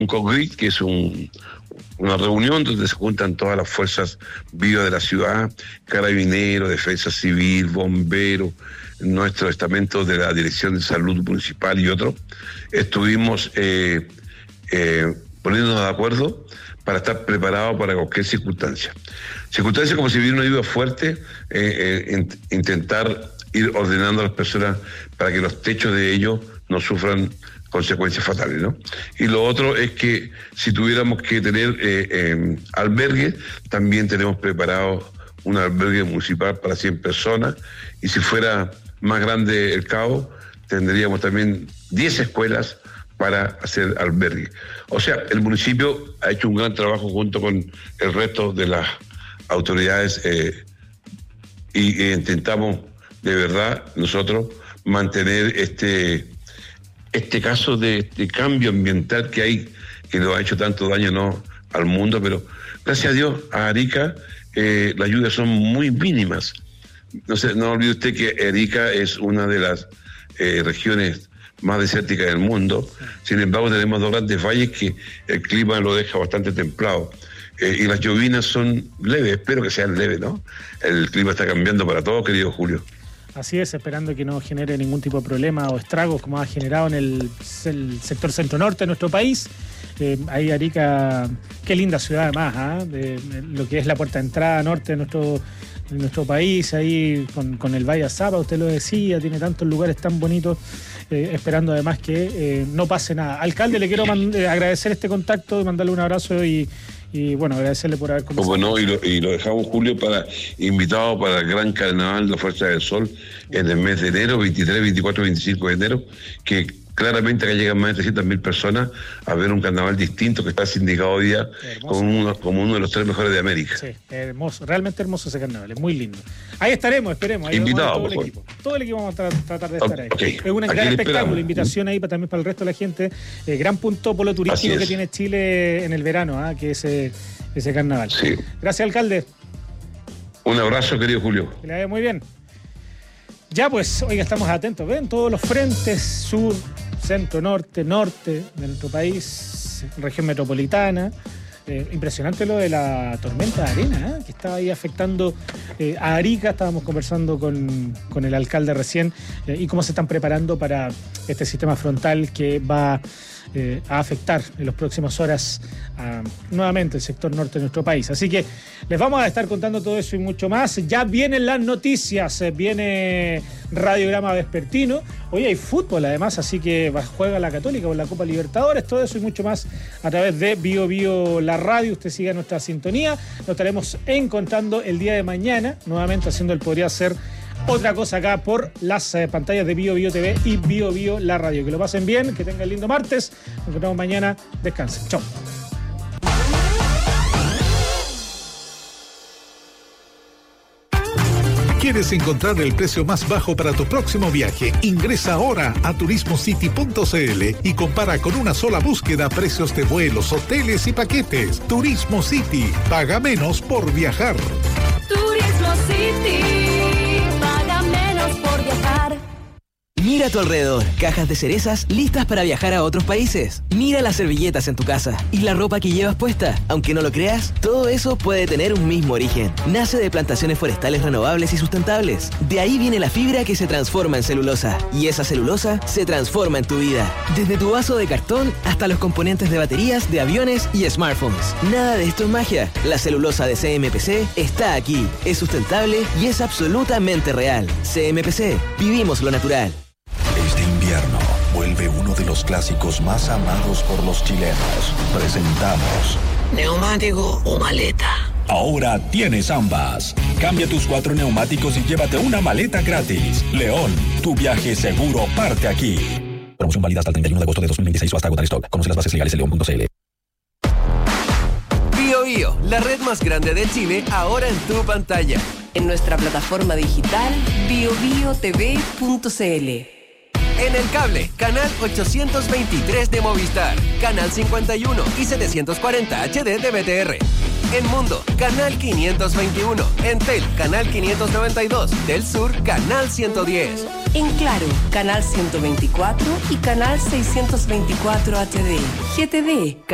COGRIT, que es una reunión donde se juntan todas las fuerzas vivas de la ciudad, carabineros, defensa civil, bomberos, nuestro estamento de la Dirección de Salud Municipal y otros. Estuvimos poniéndonos de acuerdo para estar preparados para cualquier circunstancia. Circunstancias como si hubiera una lluvia fuerte, intentar ir ordenando a las personas para que los techos de ellos no sufran consecuencias fatales, ¿no? Y lo otro es que si tuviéramos que tener albergue, también tenemos preparado un albergue municipal para 100 personas, y si fuera más grande el caos, tendríamos también 10 escuelas para hacer albergue. O sea, el municipio ha hecho un gran trabajo junto con el resto de las autoridades y intentamos de verdad nosotros mantener este caso de cambio ambiental que hay, que nos ha hecho tanto daño, ¿no?, al mundo, pero gracias a Dios a Arica las lluvias son muy mínimas. No olvide usted que Arica es una de las regiones más desérticas del mundo. Sin embargo, tenemos dos grandes valles que el clima lo deja bastante templado. Y las llovinas son leves, espero que sean leves, ¿no? El clima está cambiando para todos, querido Julio. Así es, esperando que no genere ningún tipo de problema o estragos como ha generado en el sector centro-norte de nuestro país. Ahí Arica, qué linda ciudad además, de lo que es la puerta de entrada norte de nuestro país, ahí con el Valle Azapa, usted lo decía, tiene tantos lugares tan bonitos, esperando además que no pase nada. Alcalde, le quiero agradecer este contacto, mandarle un abrazo y bueno, agradecerle por haber conversado. Bueno, y lo dejamos, Julio, invitado para el gran carnaval de la Fuerza del Sol en el mes de enero, 23, 24, 25 de enero, que claramente acá llegan más de 300.000 personas a ver un carnaval distinto que está sindicado hoy día como uno de los 3 mejores de América. Sí, hermoso, realmente hermoso ese carnaval, es muy lindo. Ahí estaremos, esperemos. Ahí invitado, todo el equipo. Todo el equipo vamos a tratar de estar ahí. Okay. Es un gran espectáculo, invitación ahí también para el resto de la gente. Gran punto polo turístico que tiene Chile en el verano, que es ese carnaval. Sí. Gracias, alcalde. Un abrazo, querido Julio. Que le vaya muy bien. Ya pues, oiga, estamos atentos, ven todos los frentes, sur, centro, norte de nuestro país, región metropolitana. Impresionante lo de la tormenta de arena, que estaba ahí afectando a Arica. Estábamos conversando con el alcalde recién y cómo se están preparando para este sistema frontal que va a afectar en las próximas horas nuevamente el sector norte de nuestro país. Así que les vamos a estar contando todo eso y mucho más. Ya vienen las noticias, viene Radiograma Vespertino. Hoy hay fútbol además, así que juega la Católica con la Copa Libertadores. Todo eso y mucho más a través de Bio Bio la radio. Usted siga nuestra sintonía. Nos estaremos encontrando el día de mañana, nuevamente haciendo el Podría Ser Otra Cosa acá por las pantallas de Bio Bio TV y Bio Bio la radio. Que lo pasen bien, que tengan lindo martes. Nos encontramos mañana. Descansen. Chau. ¿Quieres encontrar el precio más bajo para tu próximo viaje? Ingresa ahora a turismocity.cl y compara con una sola búsqueda precios de vuelos, hoteles y paquetes. Turismo City. Paga menos por viajar. Turismo City. Paga menos por viajar. Mira a tu alrededor, cajas de cerezas listas para viajar a otros países. Mira las servilletas en tu casa y la ropa que llevas puesta. Aunque no lo creas, todo eso puede tener un mismo origen. Nace de plantaciones forestales renovables y sustentables. De ahí viene la fibra que se transforma en celulosa. Y esa celulosa se transforma en tu vida. Desde tu vaso de cartón hasta los componentes de baterías, de aviones y smartphones. Nada de esto es magia. La celulosa de CMPC está aquí. Es sustentable y es absolutamente real. CMPC. Vivimos lo natural. Este invierno vuelve uno de los clásicos más amados por los chilenos. Presentamos ¿neumático o maleta? Ahora tienes ambas. Cambia tus 4 neumáticos y llévate una maleta gratis. León, tu viaje seguro parte aquí. Promoción válida hasta el 31 de agosto de 2026 o hasta agotar stock. Conoce las bases legales en león.cl. Bio Bio, la red más grande de Chile, ahora en tu pantalla. En nuestra plataforma digital biobiotv.cl. En el cable, canal 823 de Movistar, canal 51 y 740 HD de BTR. En Mundo, canal 521. En Tel, canal 592. Del Sur, canal 110. En Claro, canal 124 y canal 624 HD. GTD.